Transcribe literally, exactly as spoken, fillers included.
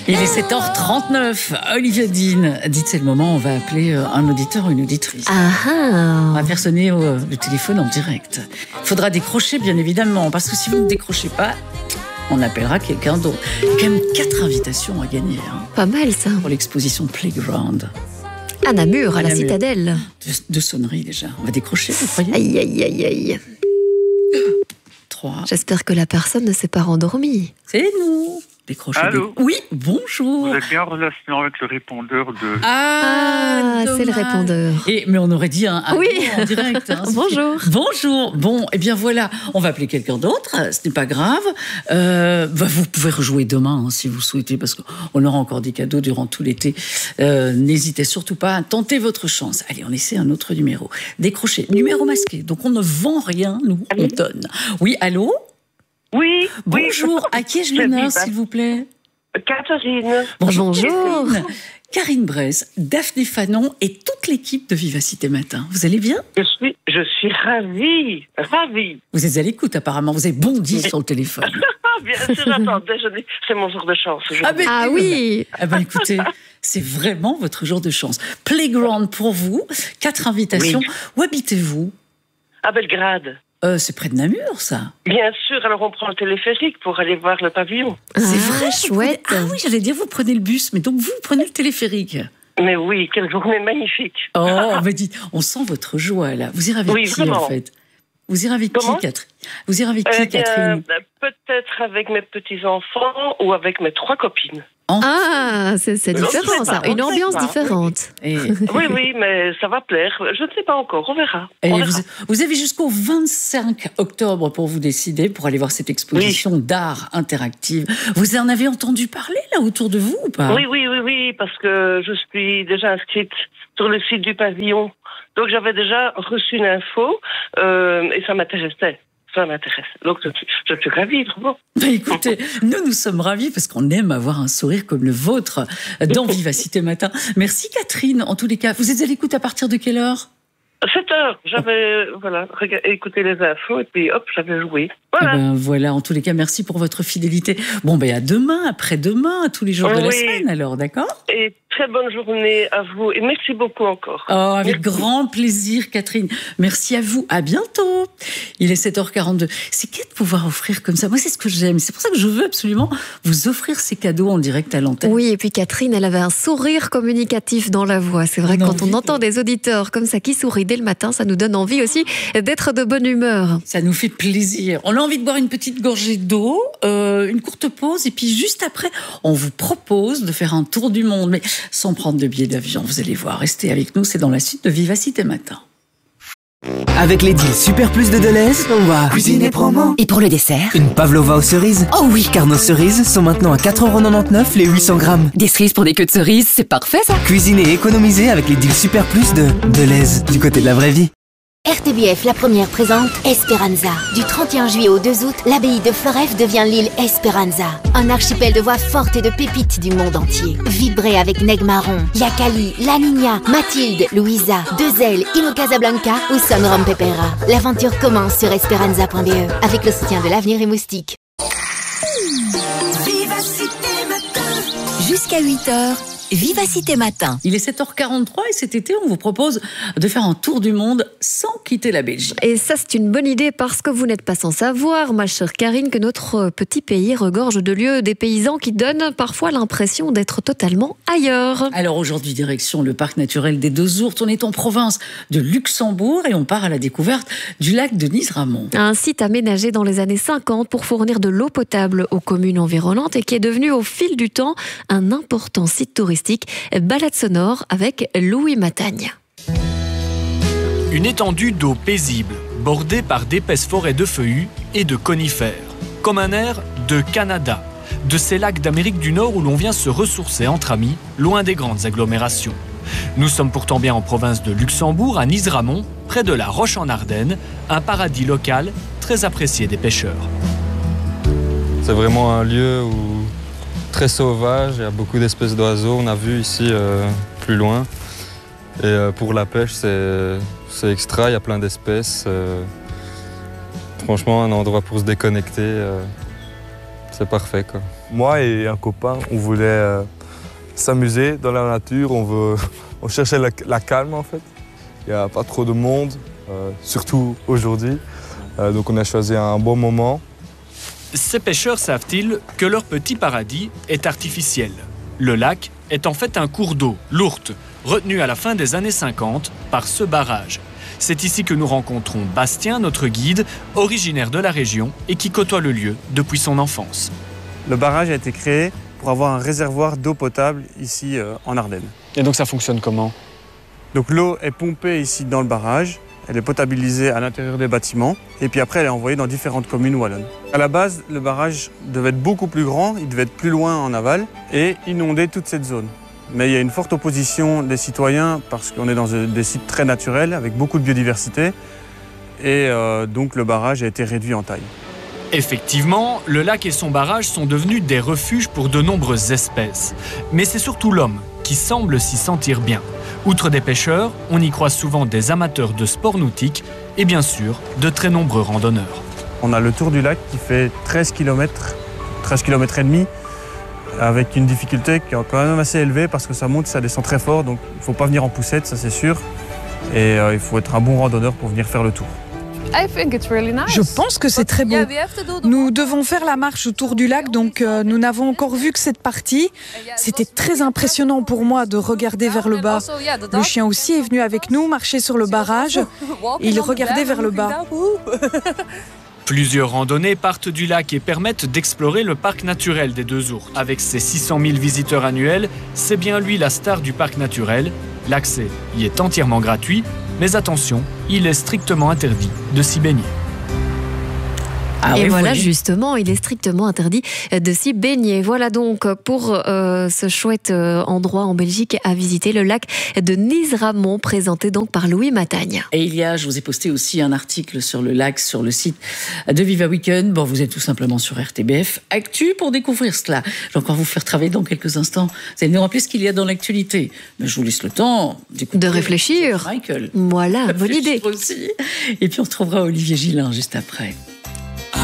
Il est sept heures trente-neuf. Olivia Dean. Dites, c'est le moment, on va appeler un auditeur ou une auditrice. Ah ah. On va faire sonner euh, le téléphone en direct. Il faudra décrocher, bien évidemment, parce que si vous ne décrochez pas, on appellera quelqu'un d'autre. Il y a quand même quatre invitations à gagner. Hein, Pas mal, ça. pour l'exposition Playground. À Namur, à, À la Namur. Citadelle. Deux, deux sonneries déjà. On va décrocher, vous croyez? Aïe, aïe, aïe, aïe. Trois. J'espère que la personne ne s'est pas rendormie. C'est nous. Décrochez. Allô? Oui, bonjour. Vous êtes bien en relation avec le répondeur de... Ah, Ah, c'est le dommage. répondeur. Et, mais on aurait dit un, un Oui. mot en direct. Hein, Bonjour. Bonjour. Bon, eh bien voilà, on va appeler quelqu'un d'autre. Ce n'est pas grave. Euh, bah, vous pouvez rejouer demain hein, si vous souhaitez, parce qu'on aura encore des cadeaux durant tout l'été. Euh, n'hésitez surtout pas à tenter votre chance. Allez, on essaie un autre numéro. Décrochez. Numéro masqué. Donc on ne vend rien, nous, on donne. Oui, allô? Oui, Bonjour. À qui ai-je l'honneur, s'il vous plaît? Catherine. Bonjour. Bonjour. Karine. Karine Bresse, Daphné Fanon et toute l'équipe de Vivacité Matin. Vous allez bien? Je suis, je suis ravie, ravie. Vous êtes à l'écoute apparemment, vous avez bondi sur le téléphone. Ah, bien sûr, j'attendais, je dis, c'est mon jour de chance aujourd'hui. mais- Ah oui. Ah ben écoutez, c'est vraiment votre jour de chance. Playground pour vous, quatre invitations. Oui. Où habitez-vous? À Belgrade. euh, C'est près de Namur, ça. Bien sûr, alors on prend le téléphérique pour aller voir le pavillon. Ah, C'est vrai, vous chouette. prenez- Ah oui, j'allais dire, vous prenez le bus, mais donc vous prenez le téléphérique. Mais oui, quelle journée magnifique. Oh, mais dites, on sent votre joie là. Vous irez avec Oui, qui vraiment. en fait? Vous irez avec Comment qui, Catherine? Vous irez avec qui, Eh bien, Catherine? peut-être avec mes petits-enfants ou avec mes trois copines. Ah, c'est c'est On différent, sait ça. pas, on Une sait ambiance pas. différente. Et, Oui, oui, mais ça va plaire. Je ne sais pas encore, on verra. et On vous, verra. vous avez jusqu'au vingt-cinq octobre pour vous décider, pour aller voir cette exposition d'art interactive. Vous en avez entendu parler là autour de vous ou pas? Oui, oui, oui, oui, parce que je suis déjà inscrite sur le site du pavillon. Donc j'avais déjà reçu une info euh, et ça m'intéressait. Ça m'intéresse. Donc je suis, je suis ravie, vraiment. Bah, écoutez, nous, nous sommes ravis parce qu'on aime avoir un sourire comme le vôtre dans Vivacité Matin. Merci Catherine, en tous les cas. Vous êtes à l'écoute à partir de quelle heure? sept heures, j'avais voilà, rega- écouté les infos et puis hop, j'avais joué. Voilà. Eh ben, voilà, en tous les cas, merci pour votre fidélité. Bon, ben à demain, après-demain, à tous les jours de la Oui. semaine alors, d'accord? Et très bonne journée à vous et merci beaucoup encore. Oh, avec Merci. grand plaisir, Catherine. Merci à vous. À bientôt. Il est sept heures quarante-deux. C'est qu'est de pouvoir offrir comme ça. Moi, c'est ce que j'aime. C'est pour ça que je veux absolument vous offrir ces cadeaux en direct à l'antenne. Oui, et puis Catherine, elle avait un sourire communicatif dans la voix. C'est vrai que On a quand on envie entend de- des auditeurs comme ça qui sourient dès le matin, ça nous donne envie aussi d'être de bonne humeur. Ça nous fait plaisir. On a envie de boire une petite gorgée d'eau, euh, une courte pause, et puis juste après, on vous propose de faire un tour du monde, mais sans prendre de billets d'avion. Vous allez voir, restez avec nous, c'est dans la suite de Vivacité Matin. Avec les deals Super Plus de Deleuze, on va cuisiner promo. Et pour le dessert? Une pavlova aux cerises. Oh oui! Car nos cerises sont maintenant à quatre euros quatre-vingt-dix-neuf les huit cents grammes. Des cerises pour des queues de cerises, c'est parfait ça! Cuisiner et économiser avec les deals Super Plus de Deleuze, du côté de la vraie vie. R T B F La Première présente Esperanza. Du trente et un juillet au deux août, l'abbaye de Floreffe devient l'île Esperanza. Un archipel de voix fortes et de pépites du monde entier. Vibrez avec Neg Marron, Yakali, La Niña, Mathilde, Louisa, Deux Ailes, Ino Casablanca ou Son Rom Pepera. L'aventure commence sur esperanza point b e avec le soutien de l'Avenir et Moustique. Jusqu'à huit heures, Vivacité Matin. Il est sept heures quarante-trois et cet été, on vous propose de faire un tour du monde sans quitter la Belgique. Et ça, c'est une bonne idée parce que vous n'êtes pas sans savoir, ma chère Karine, que notre petit pays regorge de lieux dépaysants qui donnent parfois l'impression d'être totalement ailleurs. Alors aujourd'hui, direction le parc naturel des Deux Ourtes. On est en province de Luxembourg et on part à la découverte du lac de Nizramon. Un site aménagé dans les années cinquante pour fournir de l'eau potable aux communes environnantes et qui est devenu au fil du temps un important site touristique. Balade sonore avec Louis Matagne. Une étendue d'eau paisible, bordée par d'épaisses forêts de feuillus et de conifères. Comme un air de Canada, de ces lacs d'Amérique du Nord où l'on vient se ressourcer entre amis, loin des grandes agglomérations. Nous sommes pourtant bien en province de Luxembourg, à Nizramon, près de la Roche en Ardennes, un paradis local très apprécié des pêcheurs. C'est vraiment un lieu où très sauvage, il y a beaucoup d'espèces d'oiseaux, on a vu ici euh, plus loin. Et euh, pour la pêche, c'est, c'est extra, il y a plein d'espèces. Euh, franchement, un endroit pour se déconnecter, euh, c'est parfait, quoi. moi et un copain, on voulait euh, s'amuser dans la nature, on, veut, on cherchait la, la calme en fait. Il n'y a pas trop de monde, euh, surtout aujourd'hui, euh, donc on a choisi un bon moment. Ces pêcheurs savent-ils que leur petit paradis est artificiel? Le lac est en fait un cours d'eau, l'Ourthe, retenu à la fin des années cinquante par ce barrage. C'est ici que nous rencontrons Bastien, notre guide, originaire de la région et qui côtoie le lieu depuis son enfance. Le barrage a été créé pour avoir un réservoir d'eau potable ici euh, en Ardennes. Et donc ça fonctionne comment? Donc l'eau est pompée ici dans le barrage, elle est potabilisée à l'intérieur des bâtiments et puis après elle est envoyée dans différentes communes wallonnes. À la base, le barrage devait être beaucoup plus grand, il devait être plus loin en aval et inonder toute cette zone. Mais il y a une forte opposition des citoyens parce qu'on est dans des sites très naturels avec beaucoup de biodiversité et euh, donc le barrage a été réduit en taille. Effectivement, le lac et son barrage sont devenus des refuges pour de nombreuses espèces. Mais c'est surtout l'homme qui semble s'y sentir bien. Outre des pêcheurs, on y croise souvent des amateurs de sports nautiques et bien sûr de très nombreux randonneurs. On a le tour du lac qui fait treize kilomètres, treize kilomètres et demi, avec une difficulté qui est quand même assez élevée parce que ça monte, ça descend très fort, donc il ne faut pas venir en poussette, ça c'est sûr. Et euh, il faut être un bon randonneur pour venir faire le tour. Je pense que c'est très beau. Nous devons faire la marche autour du lac, donc euh, nous n'avons encore vu que cette partie. C'était très impressionnant pour moi de regarder vers le bas. Le chien aussi est venu avec nous marcher sur le barrage. Il regardait vers le bas. Plusieurs randonnées partent du lac et permettent d'explorer le parc naturel des Deux Ourthes. Avec ses six cent mille visiteurs annuels, c'est bien lui la star du parc naturel. L'accès y est entièrement gratuit, mais attention, il est strictement interdit de s'y baigner. Ah et oui, voilà, oui. justement, il est strictement interdit de s'y baigner. Voilà donc pour euh, ce chouette euh, endroit en Belgique à visiter, le lac de Nizeramont, présenté donc par Louis Matagne. Et il y a, je vous ai posté aussi un article sur le lac, sur le site de Viva Weekend. Bon, vous êtes tout simplement sur R T B F Actu pour découvrir cela. Je vais encore vous faire travailler dans quelques instants. Vous allez nous rappeler ce qu'il y a dans l'actualité. Mais je vous laisse le temps de réfléchir. Michael. Voilà, bonne idée. Aussi. Et puis on retrouvera Olivier Gillin juste après.